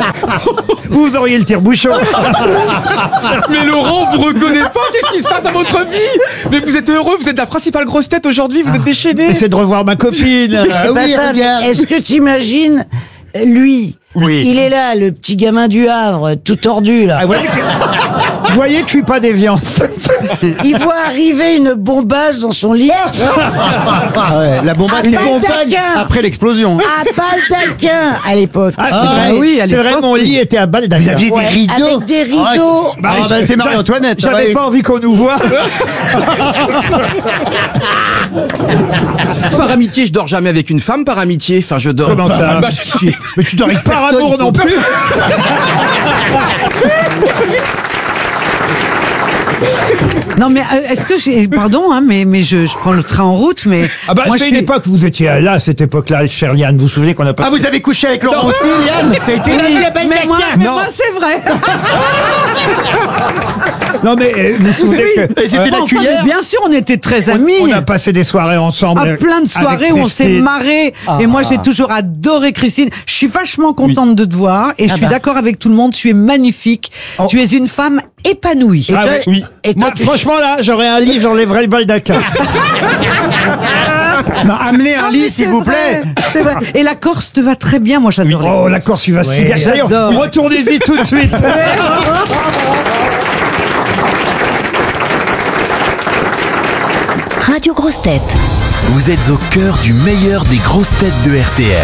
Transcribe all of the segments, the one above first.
Vous auriez le tire-bouchon. Mais Laurent, vous reconnaissez pas? Qu'est-ce qui se passe à votre vie? Mais vous êtes heureux, vous êtes la principale grosse tête aujourd'hui, vous êtes déchaîné. C'est de revoir ma copine. Oui, regarde. Est-ce que t'imagines, lui, il est là, le petit gamin du Havre, tout tordu, là. Ah, vous voyez que je suis pas déviant. Il voit arriver une bombasse dans son lit. Ah ouais, la bombasse, Une c'est bombasse après l'explosion. à baldaquin à l'époque. Ah, c'est vrai. oui, à c'est vrai, l'époque, mon lit était à balle d'avion. Vous aviez Ouais, des rideaux. avec des rideaux. C'est Marie-Antoinette. J'avais pas envie qu'on nous voie. Par amitié, je dors jamais avec une femme, par amitié. Enfin, je dors. Comment ça? Bah, Mais tu dors avec Par personne, amour non plus. Non mais est-ce que j'ai pardon hein, mais je prends le train en route mais Ah bah moi, c'est je une suis- époque, vous étiez là à cette époque-là, chère Liane. Vous vous souvenez qu'on a pas... Ah, vous avez couché avec Laurent aussi, Liane? T'as été mais moi c'est vrai. Non mais vous vous souvenez que... Et c'était la Enfin, cuillère? mais bien sûr on était très amis. On a passé des soirées ensemble. À plein de soirées avec où on s'est Christine. marré et moi j'ai toujours adoré Christine. Je suis vachement contente de te voir et je suis d'accord avec tout le monde. Tu es magnifique. Tu es une femme épanouie. Ah oui. Et Moi, franchement là, j'aurais un livre, j'enlèverais le baldaquin. Non, amenez un Non, lit, mais s'il c'est vous vrai, plaît. C'est vrai. Et la Corse te va très bien. Moi j'adore. les Oh, la Corse, tu vas si bien. D'ailleurs, j'adore. retournez-y tout de suite. Radio Grosse Tête. Vous êtes au cœur du meilleur des grosses têtes de RTL.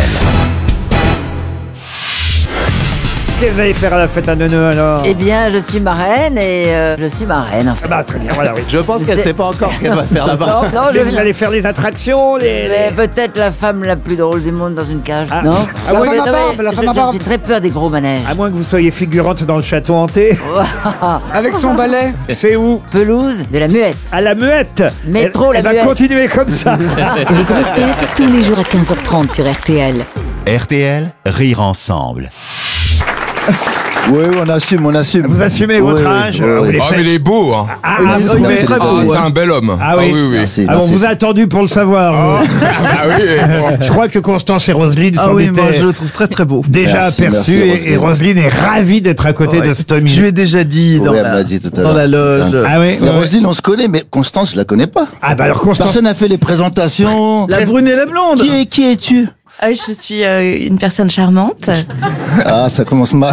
Qu'est-ce que vous allez faire à la fête à Neuneu alors? Eh bien, je suis marraine et je suis marraine. En fait. Ah bah très bien, voilà, oui. Je pense qu'elle sait pas encore ce qu'elle va faire là-bas. Non, Mais vous allez faire les attractions, Mais peut-être la femme la plus drôle du monde dans une cage, Ah. non? Ah Non, ouais, mais la non, barbe, mais la femme à J'ai barbe. très peur des gros manèges. À moins que vous soyez figurante dans le château hanté. Avec son balai. C'est où? Pelouse de la Muette. À la Muette. Métro, elle la va Muette. continuer comme ça. Les grosses têtes, tous les jours à 15h30 sur RTL. RTL, rire ensemble. Oui, on assume, on assume. Vous assumez votre âge. Vous les Ah, faites- mais il est beau, hein. Ah, Oui, vous merci, trouvez- merci, Ah, c'est un bel homme. Ah oui. oui. Merci, Ah bon, merci. vous a attendu pour le savoir. vous. Ah oui. Je crois que Constance et Roselyne s'en étaient je le trouve très très beau. déjà Merci, aperçus merci, et Roselyne est ravie d'être à côté de cet homme. Je lui ai déjà dit Oui, elle m'a dit tout à l'heure. dans la loge. Ah oui. Mais Roselyne, on se connaît, mais Constance, je la connais pas. Ah bah alors Constance. Personne n'a fait les présentations. La brune et la blonde. Qui es-tu? Je suis une personne charmante. Ah, ça commence mal.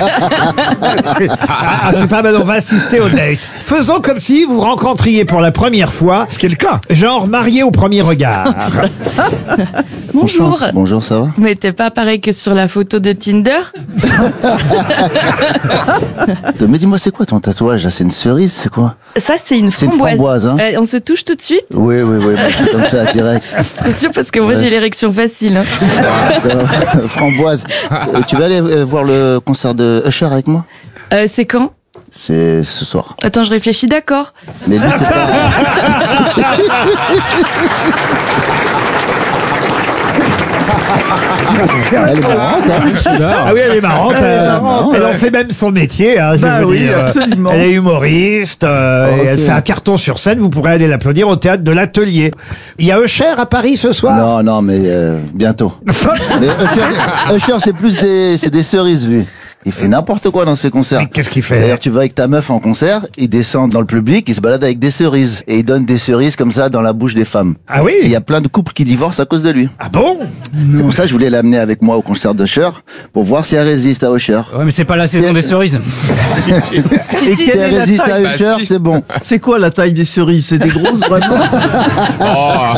Ah, c'est pas mal, on va assister au date. Faisons comme si vous rencontriez pour la première fois. Ce qui est le cas. Genre marié au premier regard. Bonjour. Bonjour, ça va? Mais t'es pas pareil que sur la photo de Tinder? Mais dis-moi, c'est quoi ton tatouage là? C'est une cerise, c'est quoi? Ça, c'est une C'est une framboise. framboise, hein. On se touche tout de suite? Oui, moi, je suis comme ça, direct. C'est sûr, parce que moi, j'ai l'érection facile. Hein. Framboise. Tu vas aller voir le concert de Usher avec moi? C'est quand? C'est ce soir. Attends, je réfléchis, d'accord. Mais lui, c'est pas... Elle est marrante, hein? Ah oui, elle est marrante. Elle en fait même son métier. Hein, je Bah vais vous oui, dire. absolument. Elle est humoriste. Et elle fait un carton sur scène. Vous pourrez aller l'applaudir au théâtre de l'Atelier. Il y a Usher à Paris ce soir? Non, mais bientôt. Mais Usher, c'est plus des cerises, lui. Il fait n'importe quoi dans ses concerts. Mais qu'est-ce qu'il fait? C'est-à-dire, tu vas avec ta meuf en concert, il descend dans le public, il se balade avec des cerises. Et il donne des cerises comme ça dans la bouche des femmes. Ah oui? Et il y a plein de couples qui divorcent à cause de lui. Ah bon? C'est pour ça que je voulais l'amener avec moi au concert d'Usher, pour voir si elle résiste à Usher. Ouais, mais c'est pas la saison des cerises. Et Si quelle elle est la résiste à taille? Usher, si. c'est bon. C'est quoi la taille des cerises? C'est des grosses vraiment? Oh.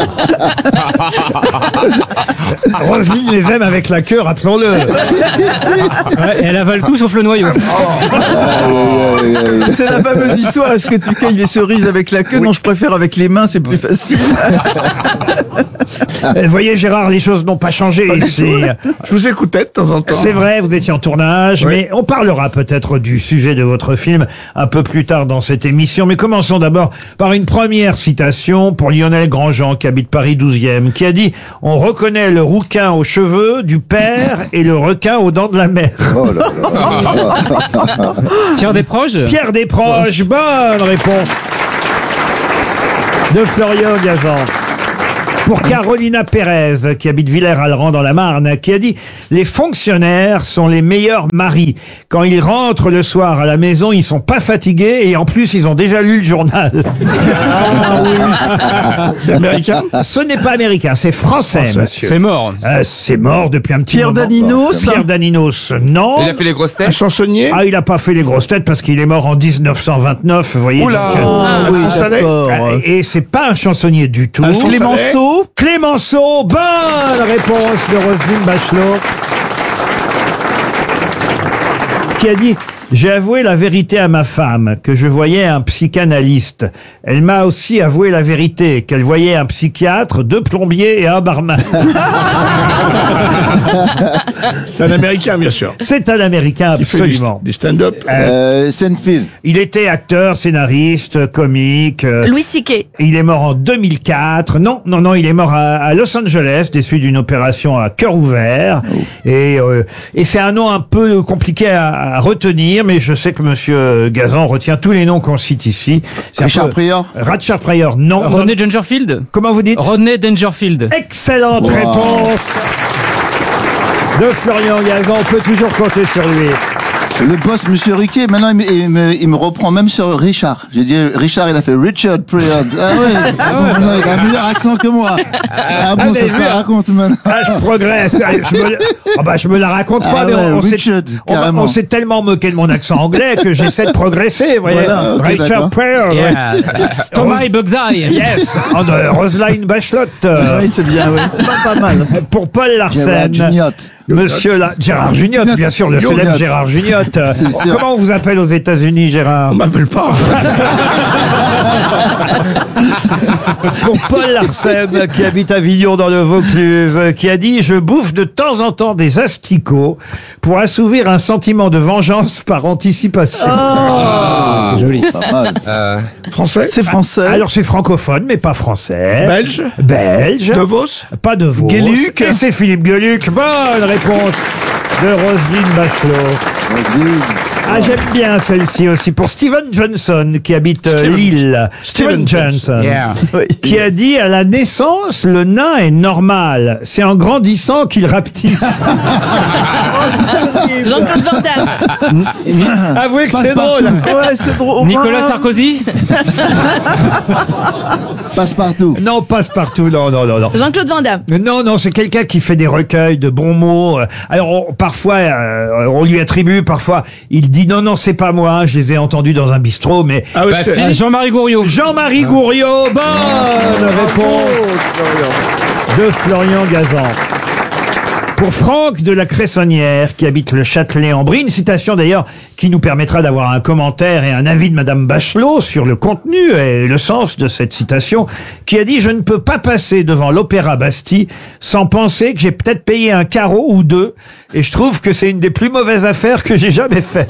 Roselyne les aime avec la queue, rappelons-le. Elle avale tout sauf le noyau. C'est la fameuse histoire. Est-ce que tu cueilles les cerises avec la queue? Non, je préfère avec les mains, c'est plus facile. Vous voyez, Gérard, les choses n'ont pas changé ici. Je vous écoutais de temps en temps. C'est vrai, vous étiez en tournage, mais on parlera peut-être du sujet de votre film un peu plus tard dans cette émission. Mais commençons d'abord par une première citation pour Lionel Grandjean, qui habite Paris 12e, qui a dit « On reconnaît le rouquin aux cheveux du père et le requin aux dents de la mère. » Oh là là. Pierre Desproges. Pierre Desproges, bonne réponse de Florian Gazan. Pour Carolina Pérez, qui habite Villers-Alran dans la Marne, qui a dit « Les fonctionnaires sont les meilleurs maris. Quand ils rentrent le soir à la maison, ils sont pas fatigués et en plus, ils ont déjà lu le journal. » C'est américain? Ce n'est pas américain, c'est français, monsieur. C'est mort. C'est mort depuis un petit Pierre moment. Daninos. Pierre Daninos, non. Il a fait les grosses Un têtes. chansonnier? Ah, il a pas fait les grosses têtes parce qu'il est mort en 1929, vous voyez. Oula. donc, Oui, Soleil. d'accord. et c'est pas un chansonnier du tout. Clémenceau. Clémenceau, bonne réponse de Roselyne Bachelot. Qui a dit « J'ai avoué la vérité à ma femme, que je voyais un psychanalyste. Elle m'a aussi avoué la vérité, qu'elle voyait un psychiatre, 2 plombiers et un barman. » C'est un américain, bien sûr. C'est un Américain, Il fait absolument. du stand-up. Seinfeld. Il était acteur, scénariste, comique. Louis C.K. Il est mort en 2004. Non, il est mort à Los Angeles, des suites d'une opération à cœur ouvert. Et c'est un nom un peu compliqué à retenir, mais je sais que Monsieur Gazan retient tous les noms qu'on cite ici. C'est Richard Pryor. Richard Pryor, non. Rodney Dangerfield. Comment vous dites? Rodney Dangerfield. Excellente réponse de Florian Gazan. On peut toujours compter sur lui. Le boss, Monsieur Ruquier, maintenant il me reprend même sur Richard. J'ai dit Richard, il a fait Richard Pryor. Ah ouais, non, il a un meilleur accent que moi. Ah bon, ça se la raconte maintenant. Ah, je progresse. Je me la raconte pas, Ah mais ouais, on Richard, carrément. on s'est tellement moqué de mon accent anglais que j'essaie de progresser, vous voyez. Voilà, ok, Richard d'accord. Pryor. Yeah. Stomach Bugs Eye. Yes, Roselyne Bachelot. Oui, c'est bien, oui. C'est pas mal. Pour Paul Gérard Larsen. Juniot. Monsieur Gérard Juniot, bien sûr, le Juniot. célèbre Gérard Juniot. C'est sûr. Comment on vous appelle aux États-Unis, Gérard? On m'appelle pas. Pour Paul Larsen, qui habite à Villon dans le Vaucluse, qui a dit « Je bouffe de temps en temps des asticots pour assouvir un sentiment de vengeance par anticipation. Joli. Pas mal. Français? C'est français. Alors c'est francophone, mais pas français. Belge? Belge. De Vos? Pas de Vos. Gueluc. Et c'est Philippe Gueluc. Bonne réponse de Roselyne Bachelot. Ah, j'aime bien celle-ci aussi. Pour Steven Johnson, qui habite Lille. Steven Johnson. Yeah. Oui. Qui a dit à la naissance, le nain est normal. C'est en grandissant qu'il rapetisse. Jean-Claude Van Damme. Avouez que c'est drôle. Ouais, c'est drôle. Nicolas Sarkozy. Passe-partout. Non, passe-partout. Non. Jean-Claude Van Damme. Non, c'est quelqu'un qui fait des recueils de bons mots. Alors, parfois, on lui attribue, parfois, il dit non, c'est pas moi, je les ai entendus dans un bistrot, mais... Ah oui, c'est... Jean-Marie Gouriot. Jean-Marie Gouriot, bonne réponse de Florian Gazan. Pour Franck de la Cressonnière, qui habite le Châtelet-en-Brie, une citation d'ailleurs qui nous permettra d'avoir un commentaire et un avis de Madame Bachelot sur le contenu et le sens de cette citation, qui a dit « Je ne peux pas passer devant l'Opéra Bastille sans penser que j'ai peut-être payé un carreau ou 2, et je trouve que c'est une des plus mauvaises affaires que j'ai jamais faites. »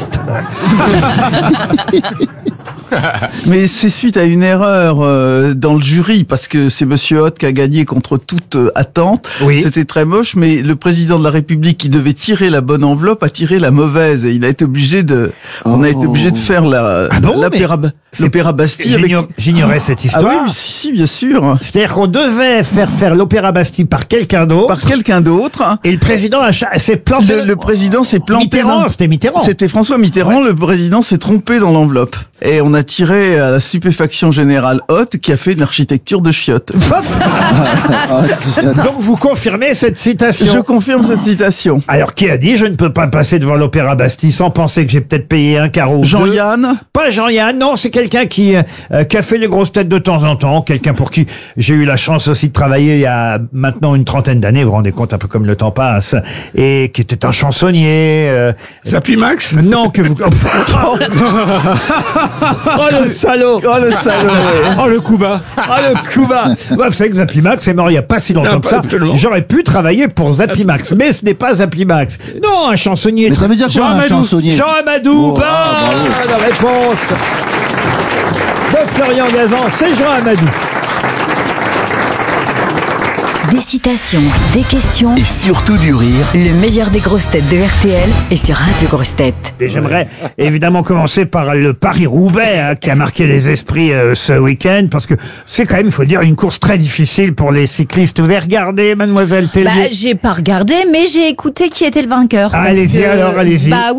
Mais c'est suite à une erreur dans le jury, parce que c'est Monsieur Hott qui a gagné contre toute attente. Oui. C'était très moche, mais le président de la République, qui devait tirer la bonne enveloppe, a tiré la mauvaise. Et il a été obligé de... On a été obligé de faire l'Opéra Bastille avec... J'ignorais cette histoire. Ah oui, si, bien sûr. C'est-à-dire qu'on devait faire l'Opéra Bastille par quelqu'un d'autre. Par quelqu'un d'autre. Et le président s'est planté. Le président s'est planté. Mitterrand, c'était Mitterrand. C'était François Mitterrand. Ouais. Le président s'est trompé dans l'enveloppe. Et on a tiré à la stupéfaction générale Hott, qui a fait une architecture de chiottes. Donc vous confirmez cette citation? Je confirme cette citation. Alors qui a dit « Je ne peux pas passer devant l'Opéra Bastille sans penser que j'ai peut-être payé un carreau » Jean-Yann? Pas Jean-Yann, non, c'est quelqu'un qui a fait les grosses têtes de temps en temps, quelqu'un pour qui j'ai eu la chance aussi de travailler il y a maintenant une trentaine d'années, vous vous rendez compte un peu comme le temps passe, et qui était un chansonnier. Zappy Max? Non, que vous... Oh le salaud! Oh le salaud! Oh le coup bas! Ah le coup bas! Ouais, vous savez que Zappimax est mort il n'y a pas si longtemps que ça. Absolument. J'aurais pu travailler pour Zappimax, mais ce n'est pas Zappimax. Non, un chansonnier. Mais ça veut dire quoi, un chansonnier? Jean Amadou, Oh, ah, bonne réponse de Florian Gazan, c'est Jean Amadou. Des citations, des questions, Et surtout du rire. le meilleur des grosses têtes de RTL est sur Radio Grosses Têtes. Et j'aimerais évidemment commencer par le Paris-Roubaix hein, qui a marqué les esprits ce week-end parce que c'est quand même, il faut dire, une course très difficile pour les cyclistes. Vous avez regardé, Mademoiselle Tellier? Bah, j'ai pas regardé, mais j'ai écouté qui était le vainqueur. Ah, parce allez-y que- alors, allez-y. Bah